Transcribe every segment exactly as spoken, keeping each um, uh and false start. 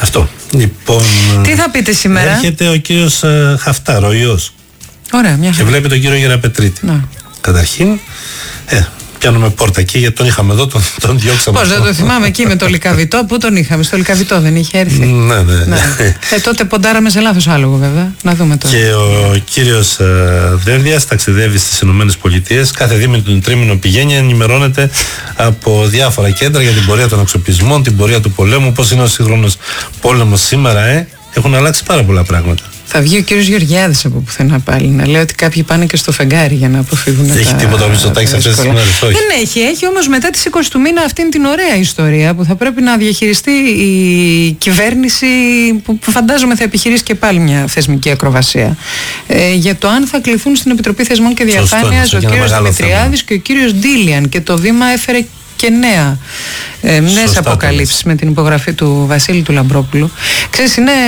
Αυτό. Λοιπόν, τι θα πείτε σήμερα? Έρχεται ο κύριος Χαφτάρ, ο ιός. Ωραία, μια χαρά. Και βλέπει τον κύριο Γεραπετρίτη. Να. Καταρχήν, ε, πιάνουμε πόρτα εκεί, γιατί τον είχαμε εδώ, τον, τον διώξαμε. Πώς δεν το θυμάμαι εκεί με το Λυκαβητό, πού τον είχαμε? Στο Λυκαβητό δεν είχε έρθει? Ναι, ναι, ναι. Ε, τότε ποντάραμε σε λάθος άλογο, βέβαια. Να δούμε τώρα. Και ο κύριος ε, Δένδιας ταξιδεύει στις Ηνωμένες Πολιτείες. Κάθε δίμηνο τρίμηνο πηγαίνει, ενημερώνεται από διάφορα κέντρα για την πορεία των εξοπλισμών, την πορεία του πολέμου, πώς είναι ο σύγχρονος πόλεμος σήμερα. Ε. Έχουν αλλάξει πάρα πολλά πράγματα. Θα βγει ο κύριος Γεωργιάδης από πουθενά πάλι να λέει ότι κάποιοι πάνε και στο φεγγάρι για να αποφύγουν. Έχει τα... τίποτα ο Μητσοτάκης αυτές τις μέρες? Όχι. Δεν έχει, έχει όμως μετά τις είκοσι του μήνα αυτήν την ωραία ιστορία που θα πρέπει να διαχειριστεί η κυβέρνηση, που φαντάζομαι θα επιχειρήσει και πάλι μια θεσμική ακροβασία. Ε, για το αν θα κληθούν στην Επιτροπή Θεσμών και Διαφάνειας ο κύριος Δημητριάδης και ο κύριος Ντίλιαν, και το βήμα έφερε και νέα, ε, νέες αποκαλύψεις με την υπογραφή του Βασίλη του Λαμπρόπουλου. Ξέρεις, είναι...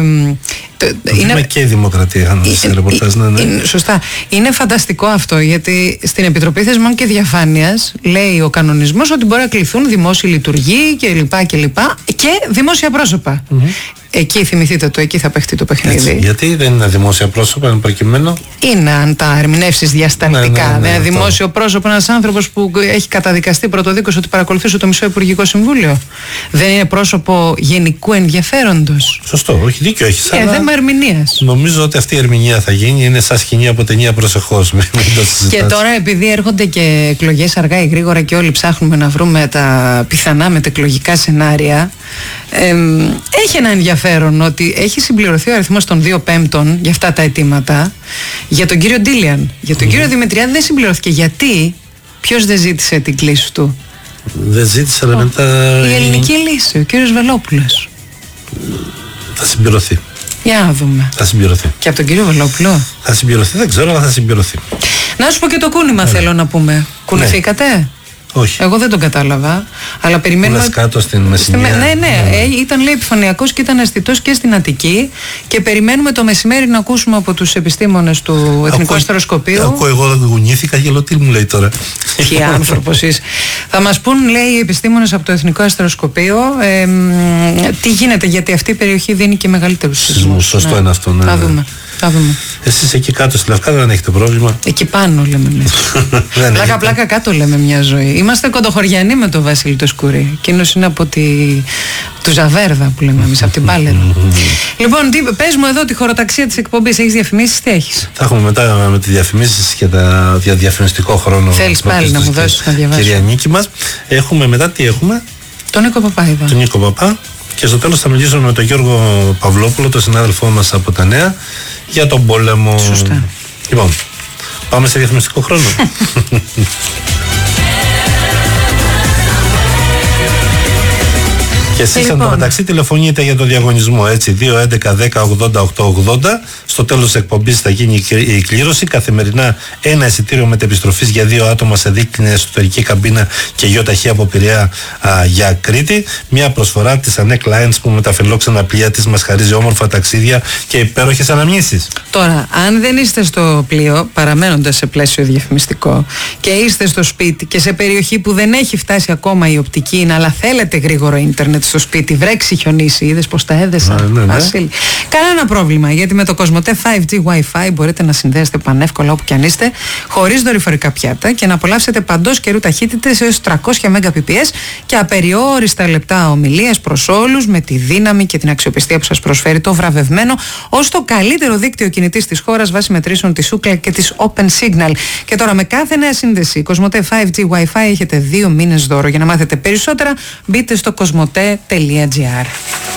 Το είναι και η Δημοκρατία, σε ρεπορτάζ, ναι, ναι. Είναι, σωστά. Είναι φανταστικό αυτό, γιατί στην Επιτροπή Θεσμών και Διαφάνειας λέει ο κανονισμός ότι μπορεί να κληθούν δημόσιοι λειτουργοί κλπ. Και, και, και δημόσια πρόσωπα. Mm-hmm. Εκεί θυμηθείτε το, εκεί θα παιχτεί το παιχνίδι. Έτσι, γιατί δεν είναι δημόσια πρόσωπα, εν προκειμένου? Είναι, αν τα ερμηνεύσεις διασταλτικά. Ναι, ναι, ναι, ναι, δημόσιο αυτό. Πρόσωπο, ένας άνθρωπος που έχει καταδικαστεί πρωτοδίκως ότι παρακολουθούσε το μισό Υπουργικό Συμβούλιο. Δεν είναι πρόσωπο γενικού ενδιαφέροντος. Σωστό, όχι, δίκιο έχεις. Είναι θέμα ερμηνείας. Νομίζω ότι αυτή η ερμηνεία θα γίνει, είναι σαν σκηνή από ταινία, προσεχώς. Και τώρα, επειδή έρχονται και εκλογές αργά ή γρήγορα και όλοι ψάχνουμε να βρούμε τα πιθανά μετεκλογικά σενάρια, ε, έχει ένα ενδιαφέρον ότι έχει συμπληρωθεί ο αριθμός των δύο πέμπτων για αυτά τα αιτήματα. Για τον κύριο Ντίλιαν. Για τον mm. κύριο Δημητριάδη δεν συμπληρώθηκε. Γιατί? Ποιος δεν ζήτησε την κλίση του? Δεν ζήτησε, αλλά μετά... Η ελληνική λύση, ο κύριος Βελόπουλος. Θα συμπληρωθεί. Για να δούμε. Θα συμπληρωθεί. Και από τον κύριο Βελόπουλο. Θα συμπληρωθεί, δεν ξέρω, αλλά θα συμπληρωθεί. Να σου πω και το κούνημα, ναι, θέλω να πούμε. Κουνηθήκατε? Ναι. Όχι. Εγώ δεν τον κατάλαβα. Αλλά περιμένουμε. Πούλας κάτω στην Μεσσηνία. Ναι, ναι, ναι. Ε, ήταν λέει επιφανειακός και ήταν αισθητός και στην Αττική. Και περιμένουμε το μεσημέρι να ακούσουμε από τους επιστήμονες του Εθνικού Αστεροσκοπείου. Ακούω, εγώ δεν γουνήθηκα και λέω τι μου λέει τώρα. Τι άνθρωπος είσαι. Θα μας πούν, λέει, οι επιστήμονες από το Εθνικό Αστεροσκοπείο ε, τι γίνεται, γιατί αυτή η περιοχή δίνει και μεγαλύτερους σεισμούς. Σωστό ναι. είναι αυτό. Ναι, θα ναι. δούμε. Θα δούμε. Εσείς εκεί κάτω στη Λευκάδα δεν έχετε πρόβλημα? Εκεί πάνω λέμε εμείς. Πλάκα πλάκα κάτω λέμε μια ζωή. Είμαστε κοντοχωριανοί με τον Βασίλη το Σκουρί. Εκείνος είναι από τη... του Ζαβέρδα που λέμε εμείς, από την Πάλαιρο. Λοιπόν, τι, πες μου εδώ τη χωροταξία της εκπομπής. Έχεις διαφημίσεις, τι έχεις? Θα έχουμε μετά με τις διαφημίσεις και τα δια, διαφημιστικό χρόνο. Θέλεις πάλι να μου δώσεις να διαβάσω? Κυρία Νίκη μας. Έχουμε μετά τι έχουμε? Τον Νίκο Παπά. Τον Νίκο Παπά. Και στο τέλος θα μιλήσουμε με τον Γιώργο Παυλόπουλο, τον συνάδελφό μας από τα Νέα, για τον πόλεμο. Σωστά. Λοιπόν, πάμε σε διαφημιστικό χρόνο. Και εσείς λοιπόν, εντωμεταξύ τηλεφωνείτε για το διαγωνισμό, έτσι, δύο έντεκα δέκα ογδόντα οκτώ ογδόντα. Στο τέλος της εκπομπής θα γίνει η κλήρωση. Καθημερινά ένα εισιτήριο μετεπιστροφής για δύο άτομα σε δίκτυα εσωτερική καμπίνα και γεωταχή από Πειραιά α, για Κρήτη. Μια προσφορά της Anec Lines που με τα φιλόξενα πλοία της μας χαρίζει όμορφα ταξίδια και υπέροχες αναμνήσεις. Τώρα, αν δεν είστε στο πλοίο, παραμένοντας σε πλαίσιο διαφημιστικό, και είστε στο σπίτι και σε περιοχή που δεν έχει φτάσει ακόμα η οπτική, αλλά θέλετε γρήγορο ίντερνετ στο σπίτι, βρέξει, χιονίσει, είδες πως τα έδεσα, ναι, ναι, ναι. Βασίλη. Κανένα πρόβλημα, γιατί με το Κοσμοτέ φάιβ τζι Wi-Fi μπορείτε να συνδέσετε πανεύκολα όπου κι αν είστε, χωρίς δορυφορικά πιάτα, και να απολαύσετε παντός καιρού ταχύτητες έως τριακόσια Mbps και απεριόριστα λεπτά ομιλίας προς όλους, με τη δύναμη και την αξιοπιστία που σας προσφέρει το βραβευμένο ως το καλύτερο δίκτυο κινητής της χώρας βάσει μετρήσεων της Ookla και της Open Signal. Και τώρα με κάθε νέα σύνδεση Κοσμοτέ φάιβ τζι Wi-Fi έχετε δύο μήνες δώρο. Για να μάθετε περισσότερα, μπείτε στο κοσμοτέ τελεία τζι άρ.